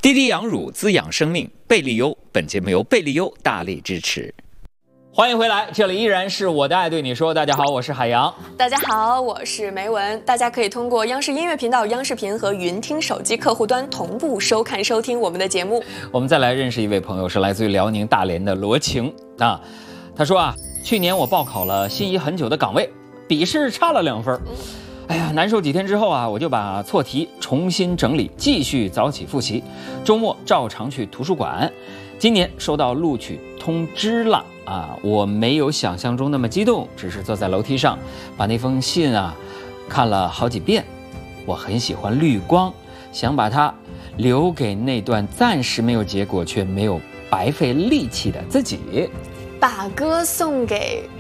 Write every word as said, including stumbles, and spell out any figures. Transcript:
滴滴养乳滋养生命，贝利优。本节目由贝利优大力支持。欢迎回来，这里依然是我的爱对你说。大家好，我是海洋。 大家好，我是梅文。大家可以通过央视音乐频道、央视频和云听手机客户端同步收看收听我们的节目。 我们再来认识一位朋友，是来自于辽宁大连的罗晴啊。他说啊，去年我报考了心仪很久的岗位，笔试差了两分。哎呀，难受几天之后啊，我就把错题重新整理，继续早起复习。周末照常去图书馆。今年收到录取通知了啊，我没有想象中那么激动，只是坐在楼梯上把那封信啊看了好几遍。我很喜欢绿光，想把它留给那段暂时没有结果却没有白费力气的自己。 把歌送给